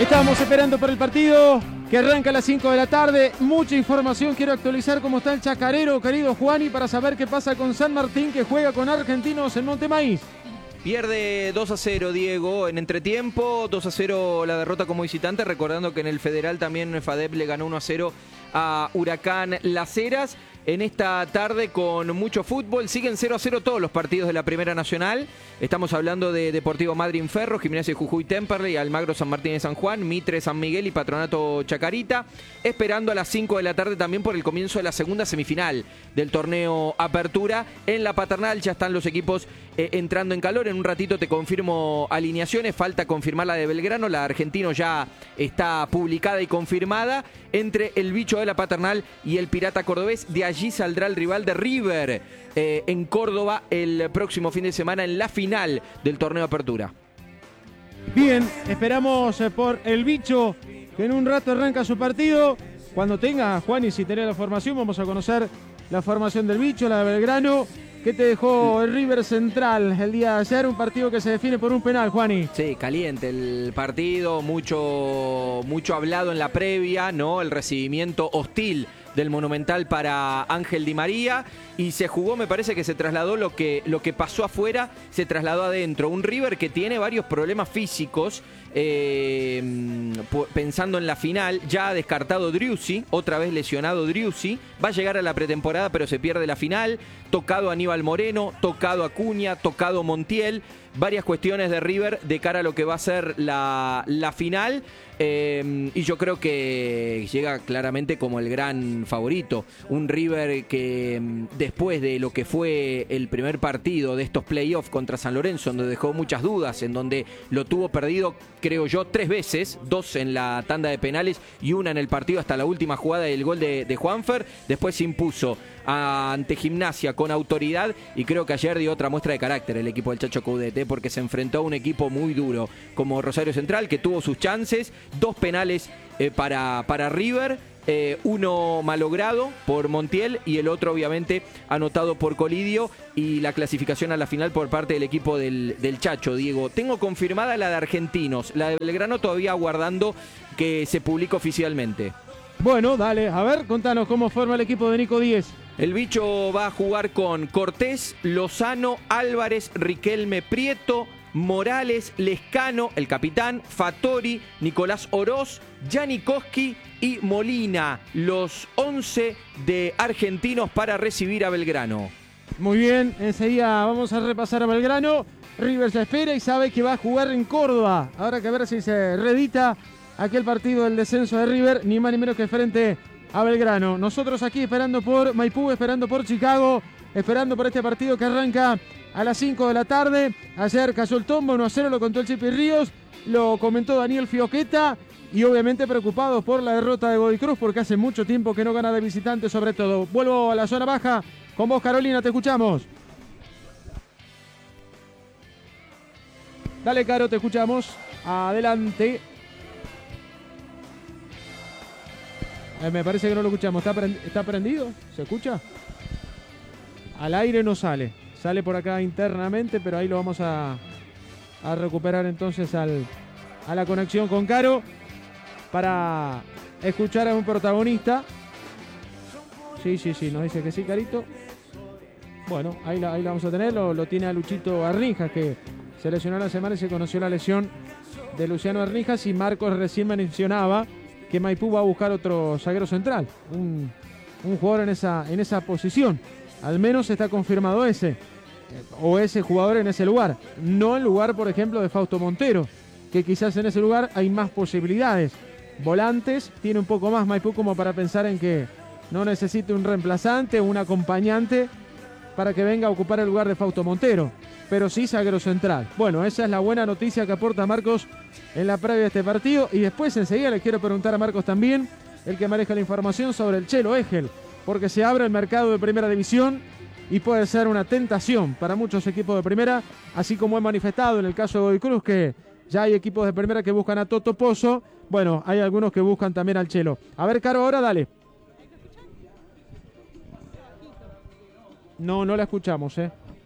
Estamos esperando por el partido que arranca a las 5 de la tarde. Mucha información. Quiero actualizar cómo está el chacarero, querido Juani, para saber qué pasa con San Martín, que juega con Argentinos en Montemaíz. Pierde 2-0, Diego, en entretiempo, 2-0 la derrota como visitante, recordando que en el Federal también FADEP le ganó 1-0 a Huracán Las Heras. En esta tarde con mucho fútbol, siguen 0-0 todos los partidos de la Primera Nacional. Estamos hablando de Deportivo Madryn Ferro, Gimnasia Jujuy Temperley, Almagro San Martín de San Juan, Mitre San Miguel y Patronato Chacarita. Esperando a las 5 de la tarde también por el comienzo de la segunda semifinal del torneo Apertura. En la Paternal ya están los equipos entrando en calor. En un ratito te confirmo alineaciones, falta confirmar la de Belgrano, la de Argentino ya está publicada y confirmada. Entre el bicho de la Paternal y el Pirata Cordobés, de allí saldrá el rival de River en Córdoba el próximo fin de semana en la final del torneo Apertura. Bien, esperamos por el bicho, que en un rato arranca su partido. Cuando tenga, Juan, y si tenés la formación, vamos a conocer la formación del bicho, la de Belgrano. ¿Qué te dejó el River Central el día de ayer? Un partido que se define por un penal, Juani. Sí, caliente el partido, mucho hablado en la previa, ¿no? El recibimiento hostil del Monumental para Ángel Di María, y se jugó, me parece que se trasladó lo que pasó afuera, se trasladó adentro. Un River que tiene varios problemas físicos, pensando en la final, ya ha descartado Driussi, otra vez lesionado Driussi, va a llegar a la pretemporada pero se pierde la final, tocado Aníbal Moreno, tocado Acuña, tocado Montiel, varias cuestiones de River de cara a lo que va a ser la final. Y yo creo que llega claramente como el gran favorito. Un River que después de lo que fue el primer partido de estos playoffs contra San Lorenzo, donde dejó muchas dudas, en donde lo tuvo perdido, creo yo, 3 veces, 2 en la tanda de penales y 1 en el partido hasta la última jugada y el gol de Juanfer. Después se impuso ante Gimnasia con autoridad, y creo que ayer dio otra muestra de carácter el equipo del Chacho Coudet, porque se enfrentó a un equipo muy duro como Rosario Central, que tuvo sus chances, 2 penales para River, uno malogrado por Montiel y el otro obviamente anotado por Colidio, y la clasificación a la final por parte del equipo del Chacho. Diego, tengo confirmada la de Argentinos, la de Belgrano todavía aguardando que se publique oficialmente. Bueno, dale, a ver, contanos cómo forma el equipo de Nico Díez. El bicho va a jugar con Cortés, Lozano, Álvarez, Riquelme, Prieto, Morales, Lescano, el capitán, Fattori, Nicolás Oroz, Janikowski y Molina, los 11 de Argentinos para recibir a Belgrano. Muy bien, enseguida vamos a repasar a Belgrano. River se espera y sabe que va a jugar en Córdoba. Habrá que ver si se reedita aquel partido del descenso de River, ni más ni menos que frente a Belgrano. Nosotros aquí esperando por Maipú, esperando por Chicago, esperando por este partido que arranca a las 5 de la tarde. Ayer cayó el tombo, 1-0, lo contó el Chipi Ríos, lo comentó Daniel Fioqueta, y obviamente preocupados por la derrota de Godoy Cruz, porque hace mucho tiempo que no gana de visitante sobre todo. Vuelvo a la zona baja con vos, Carolina, te escuchamos. Dale, Caro, te escuchamos. Adelante. Me parece que no lo escuchamos. ¿Está prendido? ¿Se escucha? Al aire no sale. Sale por acá internamente, pero ahí lo vamos a recuperar entonces a la conexión con Caro para escuchar a un protagonista. Sí, nos dice que sí, Carito. Bueno, ahí la vamos a tener. Lo tiene a Luchito Arrinjas, que se lesionó la semana y se conoció la lesión de Luciano Arrinjas, y Marcos recién mencionaba que Maipú va a buscar otro zaguero central, un jugador en esa posición. Al menos está confirmado ese jugador en ese lugar. No en lugar, por ejemplo, de Fausto Montero, que quizás en ese lugar hay más posibilidades. Volantes tiene un poco más Maipú como para pensar en que no necesite un reemplazante o un acompañante para que venga a ocupar el lugar de Fausto Montero, pero sí zaguero central. Bueno, esa es la buena noticia que aporta Marcos en la previa de este partido. Y después enseguida le quiero preguntar a Marcos también, el que maneja la información, sobre el Chelo Egel, porque se abre el mercado de primera división y puede ser una tentación para muchos equipos de primera, así como he manifestado en el caso de Godoy Cruz, que ya hay equipos de primera que buscan a Toto Pozo. Bueno, hay algunos que buscan también al Chelo. A ver, Caro, ahora dale. No la escuchamos,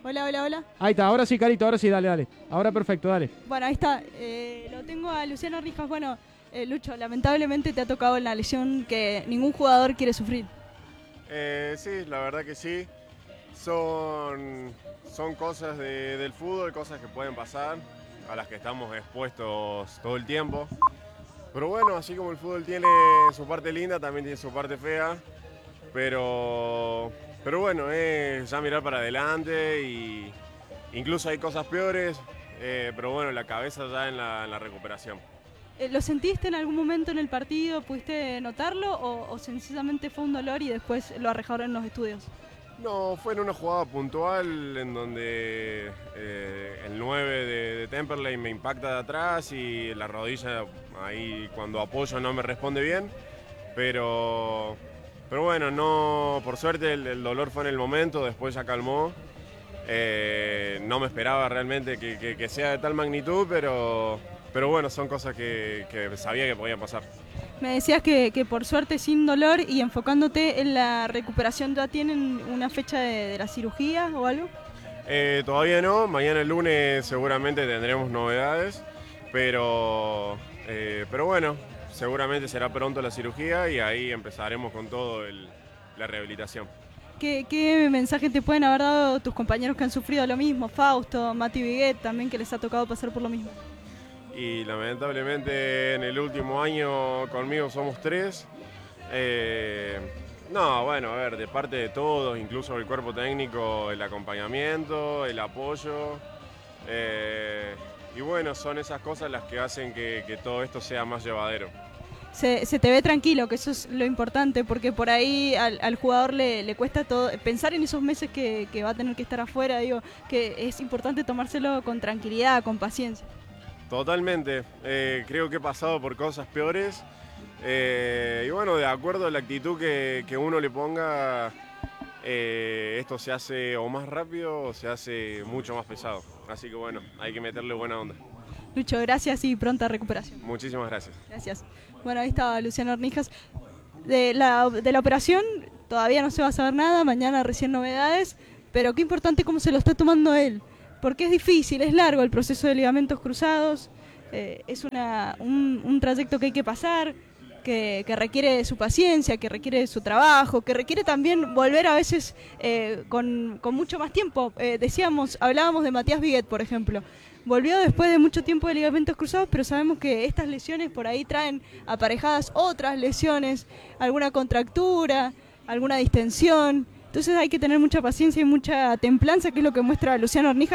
Hola, hola, hola. Ahí está, ahora sí, Carito, ahora sí, dale. Ahora perfecto, dale. Bueno, ahí está. Lo tengo a Luciano Ornijas. Bueno, Lucho, lamentablemente te ha tocado la lesión que ningún jugador quiere sufrir. Sí, la verdad que sí. Son cosas del fútbol, cosas que pueden pasar, a las que estamos expuestos todo el tiempo. Pero bueno, así como el fútbol tiene su parte linda, también tiene su parte fea. Pero bueno, es ya mirar para adelante y incluso hay cosas peores, pero bueno, la cabeza ya en la recuperación. ¿Lo sentiste en algún momento en el partido? ¿Pudiste notarlo o sencillamente fue un dolor y después lo arreglaron en los estudios? No, fue en una jugada puntual en donde el 9 de Temperley me impacta de atrás y la rodilla ahí cuando apoyo no me responde bien, pero bueno, no, por suerte el dolor fue en el momento, después ya calmó. No me esperaba realmente que sea de tal magnitud, pero bueno, son cosas que sabía que podían pasar. Me decías que por suerte sin dolor y enfocándote en la recuperación, ¿ya tienen una fecha de la cirugía o algo? Todavía no, mañana el lunes seguramente tendremos novedades, pero bueno, seguramente será pronto la cirugía y ahí empezaremos con todo la rehabilitación. ¿Qué mensaje te pueden haber dado tus compañeros que han sufrido lo mismo? Fausto, Mati Viguet, también que les ha tocado pasar por lo mismo. Y lamentablemente en el último año conmigo somos 3. No, bueno, a ver, de parte de todos, incluso el cuerpo técnico, el acompañamiento, el apoyo. Y bueno, son esas cosas las que hacen que todo esto sea más llevadero. Se te ve tranquilo, que eso es lo importante, porque por ahí al jugador le cuesta todo pensar en esos meses que va a tener que estar afuera. Digo, que es importante tomárselo con tranquilidad, con paciencia. Totalmente, creo que he pasado por cosas peores y bueno, de acuerdo a la actitud que uno le ponga, esto se hace o más rápido o se hace mucho más pesado. Así que bueno, hay que meterle buena onda. Lucho, gracias y pronta recuperación. Muchísimas gracias. Gracias. Bueno, ahí estaba Luciano Ornijas. De la operación todavía no se va a saber nada, mañana recién novedades, pero qué importante cómo se lo está tomando él. Porque es difícil, es largo el proceso de ligamentos cruzados, es un trayecto que hay que pasar, que requiere de su paciencia, que requiere de su trabajo, que requiere también volver a veces con mucho más tiempo. Hablábamos de Matías Viguet, por ejemplo. Volvió después de mucho tiempo de ligamentos cruzados, pero sabemos que estas lesiones por ahí traen aparejadas otras lesiones, alguna contractura, alguna distensión. Entonces hay que tener mucha paciencia y mucha templanza, que es lo que muestra Luciano Ornijas.